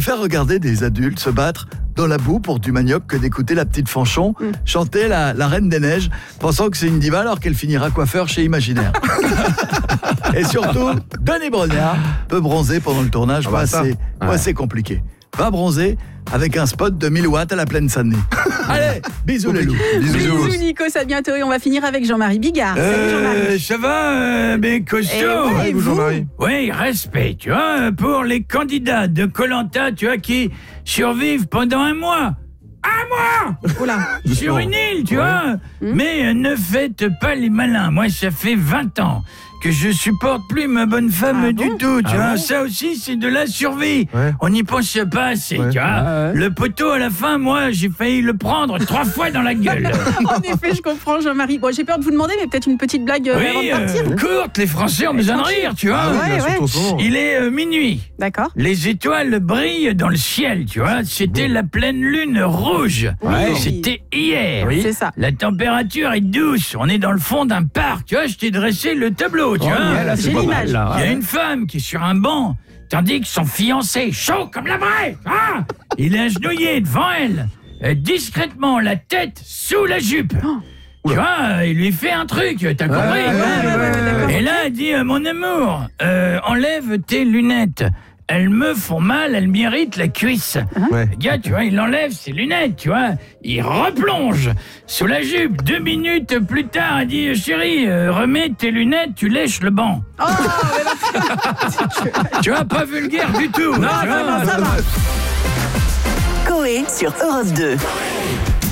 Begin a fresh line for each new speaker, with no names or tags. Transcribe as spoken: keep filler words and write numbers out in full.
préfère regarder des adultes se battre dans la boue pour du manioc que d'écouter la petite Fanchon mm. chanter la, la Reine des Neiges, pensant que c'est une diva alors qu'elle finira coiffeur chez Imaginaire. Et surtout, Denis Brognard peut bronzer pendant le tournage, ah bah pas, assez, ouais. pas assez compliqué. Va bronzer avec un spot de mille watts à la plaine Saint-Denis. Allez, bisous les loups.
Bisous, bisous Nico, à bientôt. Et on va finir avec Jean-Marie Bigard.
Euh,
Salut Jean-Marie.
Ça va, euh, mes cochons?
Et vous, Jean-Marie?
Oui, respect, tu vois, pour les candidats de Koh-Lanta, tu vois, qui survivent pendant un mois. Un mois
Oula.
Sur une île, tu ouais. vois. Mmh. Mais euh, ne faites pas les malins. Moi, ça fait vingt ans que je supporte plus ma bonne femme ah du bon tout, tu ah vois. Bon ça aussi, c'est de la survie. Ouais. On n'y pense pas assez, ouais. tu vois. Ah ouais. Le poteau, à la fin, moi, j'ai failli le prendre trois fois dans la gueule.
En effet, je comprends, Jean-Marie. Bon, j'ai peur de vous demander, mais peut-être une petite blague
oui,
avant de partir.
Euh, courte, les Français ont besoin de rire, tu vois.
Ah ouais, ouais.
Il est euh, minuit.
D'accord.
Les étoiles brillent dans le ciel, tu vois. C'était bon. La pleine lune rouge.
Oui.
C'était hier.
Oui. C'est ça.
La température est douce. On est dans le fond d'un parc, tu vois. Je t'ai dressé le tableau, tu oh, vois.
Yeah, là, j'ai l'image.
Il y a une femme qui est sur un banc, tandis que son fiancé, chaud comme la braie, ah, il est agenouillé devant elle, euh, discrètement, la tête sous la jupe. Oh. Tu vois, il lui fait un truc, t'as compris?
Ouais, ouais, ouais, ouais,
et là, elle dit, euh, mon amour, euh, enlève tes lunettes. Elles me font mal, elles méritent la cuisse. Uh-huh. Ouais. Le gars, tu vois, il enlève ses lunettes, tu vois. Il replonge sous la jupe. Deux minutes plus tard, il dit, chérie, euh, remets tes lunettes, tu lèches le banc.
Oh, mais là,
tu vois, pas vulgaire du tout.
Non, non, non, ça va.
Coé sur Europe deux.